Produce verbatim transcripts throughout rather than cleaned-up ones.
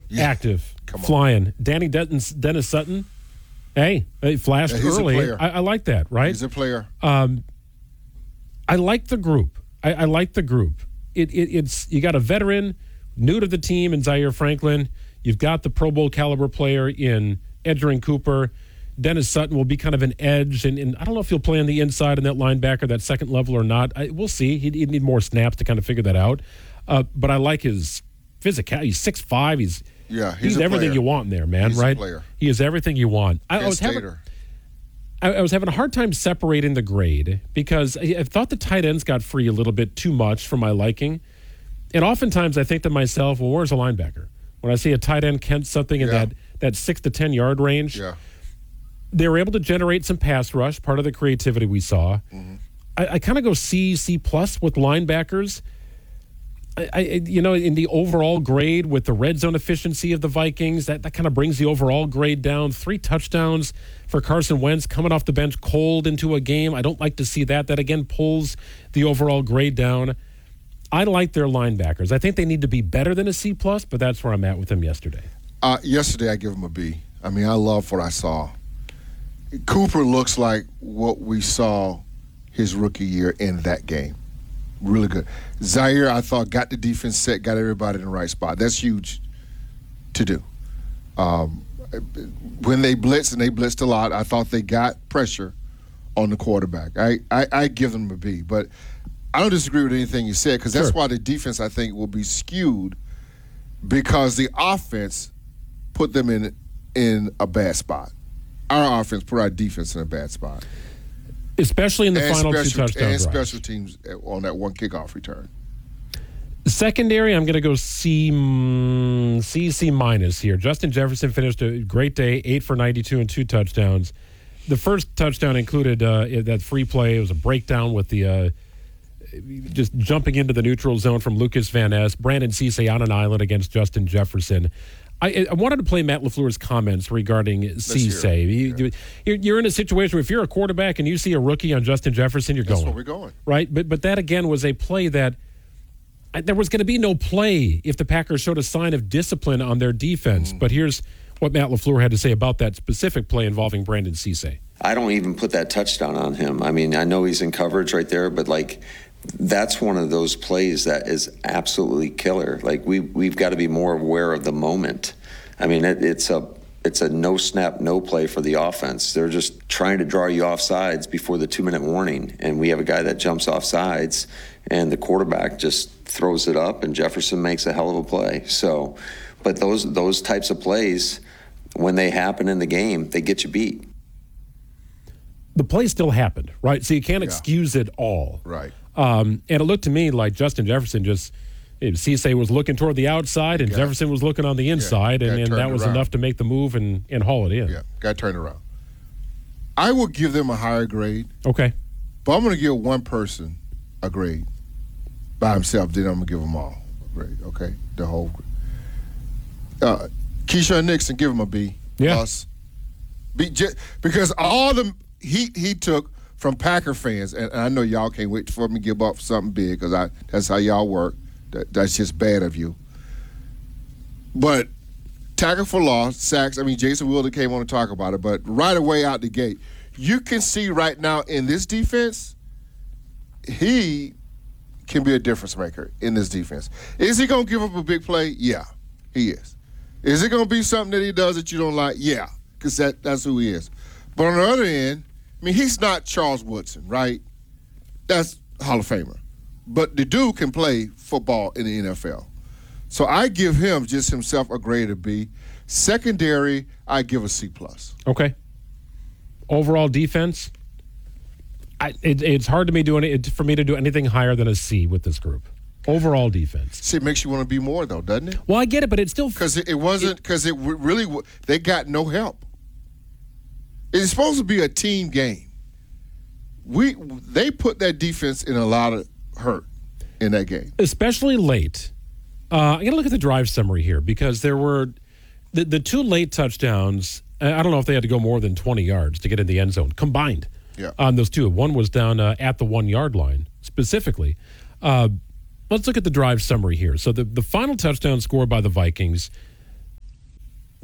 Yeah. Active, Come on. flying. Danny Dennis, Dennis Sutton, hey, he flashed Yeah, he's a early. player. I, I like that, right? He's a player. Um, I like the group. I, I like the group. It, it, it's you got a veteran, new to the team in Zaire Franklin. You've got the Pro Bowl caliber player in Edgerrin Cooper. Dennis Sutton will be kind of an edge, and, and I don't know if he'll play on the inside in that linebacker, that second level or not. I, we'll see. He'd, he'd need more snaps to kind of figure that out. Uh, but I like his physical. He's six five. He's yeah, he's, he's a everything player. you want in there, man. He's right? a player. He is everything you want. I, I was having. Stater. I, I was having a hard time separating the grade because I, I thought the tight ends got free a little bit too much for my liking. And oftentimes I think to myself, well, where's a linebacker? When I see a tight end Kent something in Yeah. that, that six to ten yard range, Yeah. they were able to generate some pass rush, part of the creativity we saw. Mm-hmm. I, I kind of go C, C plus with linebackers. I, I, you know, in the overall grade with the red zone efficiency of the Vikings, that, that kind of brings the overall grade down. Three touchdowns for Carson Wentz coming off the bench cold into a game. I don't like to see that. That, again, pulls the overall grade down. I like their linebackers. I think they need to be better than a C plus, but that's where I'm at with them yesterday. Uh, yesterday, I give him a B. I mean, I love what I saw. Cooper looks like what we saw his rookie year in that game. Really good. Zaire, I thought, got the defense set, got everybody in the right spot. That's huge to do. Um, when they blitzed, and they blitzed a lot, I thought they got pressure on the quarterback. I, I, I give them a B. But I don't disagree with anything you said because that's Sure. why the defense, I think, will be skewed because the offense put them in in a bad spot. Our offense put our defense in a bad spot. Especially in the and final special, two touchdown And drives. special teams on that one kickoff return. Secondary, I'm going to go C, mm, C, C minus here. Justin Jefferson finished a great day, eight for ninety-two and two touchdowns. The first touchdown included uh, that free play. It was a breakdown with the uh, just jumping into the neutral zone from Lucas Van Ness. Brandon Cisse on an island against Justin Jefferson. I, I wanted to play Matt LaFleur's comments regarding Cisse. You, you're, you're in a situation where if you're a quarterback and you see a rookie on Justin Jefferson, you're That's going. where we're going. Right? But, but that, again, was a play that I, there was going to be no play if the Packers showed a sign of discipline on their defense. Mm. But here's what Matt LaFleur had to say about that specific play involving Brandon Cisse. I don't even put that touchdown on him. I mean, I know he's in coverage right there, but, like, that's one of those plays that is absolutely killer. Like, we, we've got to be more aware of the moment. I mean, it, it's a it's a no snap, no play for the offense. They're just trying to draw you off sides before the two-minute warning, and we have a guy that jumps off sides, and the quarterback just throws it up, and Jefferson makes a hell of a play. So, but those those types of plays, when they happen in the game, they get you beat. The play still happened, right? So you can't Yeah. excuse it all. Right. Um, and it looked to me like Justin Jefferson just – Cisse was looking toward the outside and Yeah. Jefferson was looking on the inside, got and, and that turned was around. enough to make the move and, and haul it in. Yeah, got turned around. I will give them a higher grade, Okay. but I'm going to give one person a grade by himself. Then I'm going to give them all a grade, okay? The whole grade. Uh, Keyshawn Nixon, give him a B. Yeah. Plus. B, j- because all the heat he took from Packer fans, and I know y'all can't wait for me to give up something big because I that's how y'all work. That, that's just bad of you. But tackle for loss, sacks. I mean, Jason Wilder came on to talk about it, but right away out the gate, you can see right now in this defense, he can be a difference maker in this defense. Is he going to give up a big play? Yeah, he is. Is it going to be something that he does that you don't like? Yeah, because that, that's who he is. But on the other end, I mean, he's not Charles Woodson, right? That's Hall of Famer. But the dude can play football in the N F L. So I give him just himself a grade of B. Secondary, I give a C plus. Okay. Overall defense, I, it, it's hard to me do any, it, for me to do anything higher than a C with this group. Overall defense. See, it makes you want to be more, though, doesn't it? Well, I get it, but it's still Because it, it wasn't, because it, it really, they got no help. It's supposed to be a team game. We They put that defense in a lot of hurt in that game. especially late. Uh, I got to look at the drive summary here because there were the, the two late touchdowns. uh, I don't know if they had to go more than twenty yards to get in the end zone combined Yeah. on those two. One was down uh, at the one-yard line specifically. Uh, let's look at the drive summary here. So the, the final touchdown scored by the Vikings,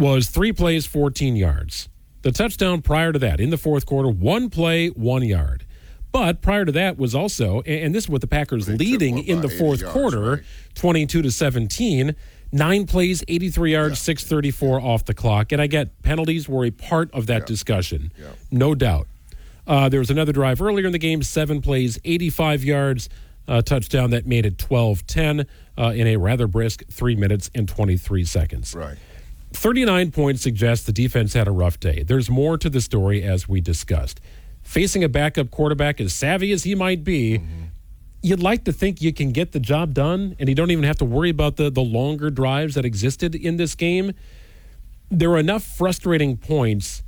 was three plays, fourteen yards. The touchdown prior to that, in the fourth quarter, one play, one yard. But prior to that was also, and this is with the Packers They leading took, what, in the about fourth eighty yards, quarter, right? twenty-two to seventeen, nine plays, eighty-three yards, Yeah. six thirty-four off the clock. And I get penalties were a part of that Yeah. discussion, Yeah. no doubt. Uh, there was another drive earlier in the game, seven plays, eighty-five yards, uh, touchdown that made it twelve ten uh, in a rather brisk three minutes and twenty-three seconds. Right. thirty-nine points suggest the defense had a rough day. There's more to the story, as we discussed. Facing a backup quarterback, as savvy as he might be, mm-hmm. you'd like to think you can get the job done, and you don't even have to worry about the, the longer drives that existed in this game. There were enough frustrating points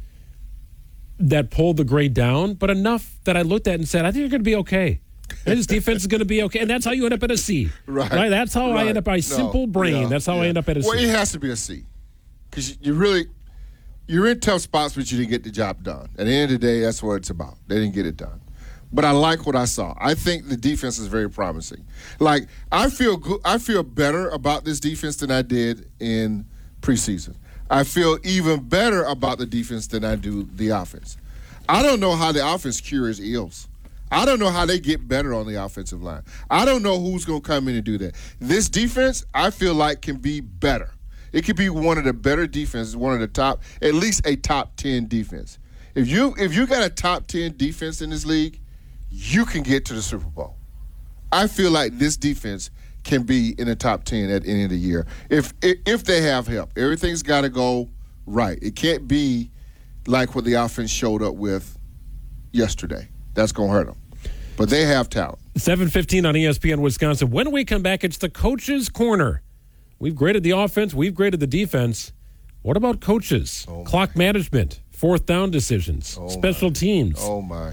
that pulled the grade down, but enough that I looked at and said, I think you're going to be okay. This defense is going to be okay. And that's how you end up at a C. Right. right? That's how right. I end up, my no. simple brain. Yeah. That's how yeah. I end up at a well, C. Well, it has to be a C. Because you really, you're in tough spots, but you didn't get the job done. At the end of the day, that's what it's about. They didn't get it done. But I like what I saw. I think the defense is very promising. Like, I feel good, I feel better about this defense than I did in preseason. I feel even better about the defense than I do the offense. I don't know how the offense cures ills. I don't know how they get better on the offensive line. I don't know who's going to come in and do that. This defense, I feel like, can be better. It could be one of the better defenses, one of the top, at least a top ten defense. If you if you got a top ten defense in this league, you can get to the Super Bowl. I feel like this defense can be in the top ten at the end of the year if if, if they have help. Everything's got to go right. It can't be like what the offense showed up with yesterday. That's going to hurt them. But they have talent. seven fifteen on E S P N Wisconsin. When we come back, it's the coach's corner. We've graded the offense. We've graded the defense. What about coaches? Oh Clock management, fourth down decisions, Oh special my. teams. Oh, my.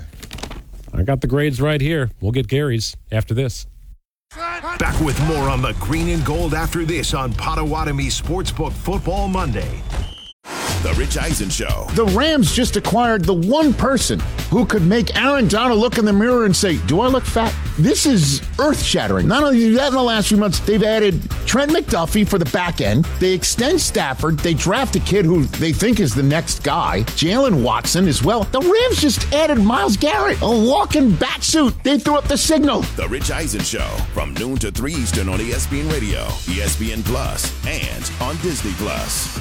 I got the grades right here. We'll get Gary's after this. Back with more on the Green and Gold after this on Potawatomi Sportsbook Football Monday. The Rich Eisen Show. The Rams just acquired the one person who could make Aaron Donald look in the mirror and say, do I look fat? This is earth-shattering. Not only do that in the last few months, they've added Trent McDuffie for the back end. They extend Stafford. They draft a kid who they think is the next guy, Jalen Watson as well. The Rams just added Myles Garrett, a walking bat suit. They threw up the signal. The Rich Eisen Show from noon to three Eastern on E S P N Radio, E S P N Plus, and on Disney Plus.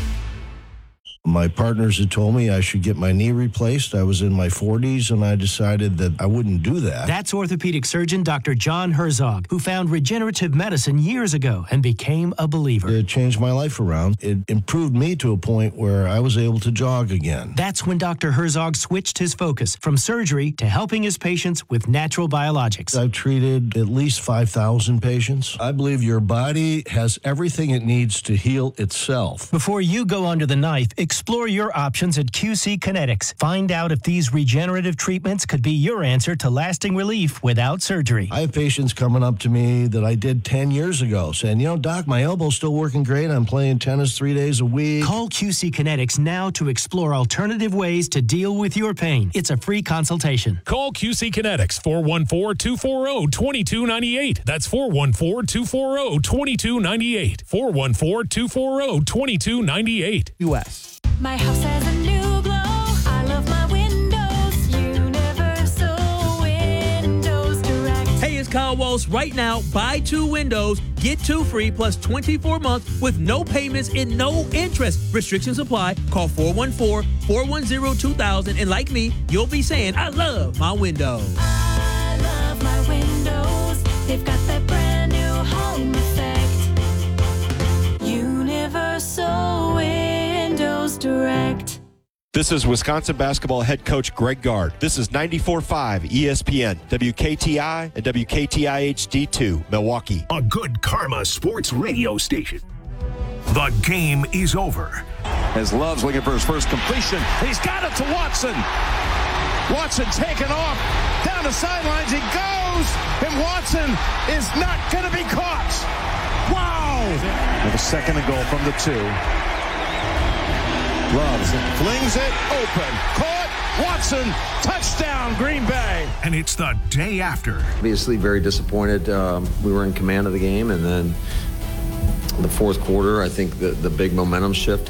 My partners had told me I should get my knee replaced. I was in my forties, and I decided that I wouldn't do that. That's orthopedic surgeon Doctor John Herzog, who found regenerative medicine years ago and became a believer. It changed my life around. It improved me to a point where I was able to jog again. That's when Doctor Herzog switched his focus from surgery to helping his patients with natural biologics. I've treated at least five thousand patients. I believe your body has everything it needs to heal itself. Before you go under the knife, explore your options at Q C Kinetics. Find out if these regenerative treatments could be your answer to lasting relief without surgery. I have patients coming up to me that I did ten years ago saying, you know, Doc, my elbow's still working great. I'm playing tennis three days a week. Call Q C Kinetics now to explore alternative ways to deal with your pain. It's a free consultation. Call Q C Kinetics, four one four, two four zero, two two nine eight. That's four one four, two four zero, two two nine eight. four one four, two four zero, two two nine eight. U S My house has a new glow. I love my windows. Universal Windows Direct. Hey, it's Kyle Walsh. Right now, buy two windows, get two free plus twenty-four months with no payments and no interest. Restrictions apply. Call four one four, four one zero, two thousand. And like me, you'll be saying, I love my windows. I love my windows. They've got that brand new home effect. Universal Windows Direct. This is Wisconsin basketball head coach Greg Gard. This is ninety-four point five E S P N, W K T I, and W K T I H D two, Milwaukee. A good karma sports radio station. The game is over. As Love's looking for his first completion, he's got it to Watson. Watson taking off down the sidelines. He goes, and Watson is not going to be caught. Wow! With a second and goal from the two. Loves it, flings it open. Caught. Watson, touchdown, Green Bay. And it's the day after. Obviously very disappointed. Um, we were in command of the game, and then the fourth quarter, I think the, the big momentum shift